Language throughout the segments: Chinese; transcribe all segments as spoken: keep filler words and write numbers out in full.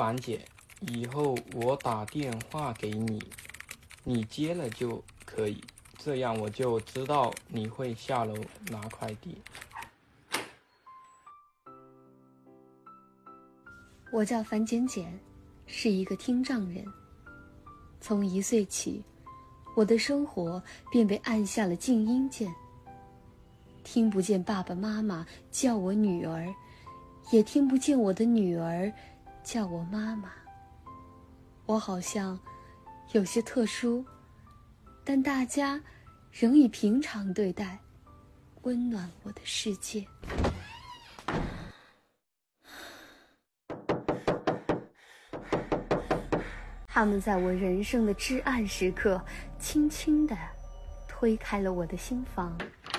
樊姐，以后我打电话给你，你接了就可以，这样我就知道你会下楼拿快递。 我叫樊简简，是一个听障人。从一岁起，我的生活便被按下了静音键，听不见爸爸妈妈叫我女儿，也听不见我的女儿叫我妈妈。我好像有些特殊，但大家仍以平常对待，温暖我的世界。他们在我人生的至暗时刻，轻轻地推开了我的心房。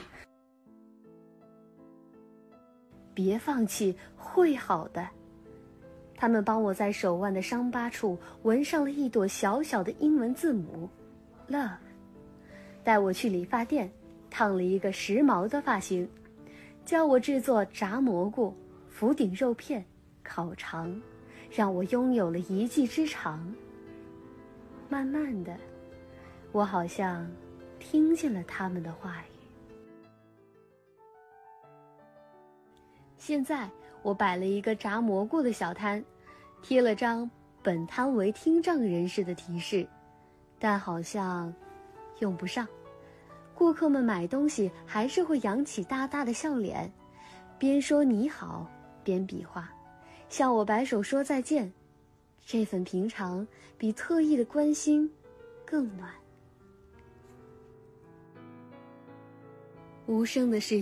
别放弃，会好的。他们帮我在手腕的伤疤处纹上了一朵小小的英文字母 Love， 带我去理发店烫了一个时髦的发型，教我制作炸蘑菇、福鼎肉片、烤肠，让我拥有了一技之长。慢慢的，我好像听见了他们的话语。现在我摆了一个炸蘑菇的小摊，贴了张本摊为听障人士的提示，但好像用不上。顾客们买东西还是会扬起大大的笑脸，边说你好边比划，向我摆手说再见。这份平常比特意的关心更暖。无声的世界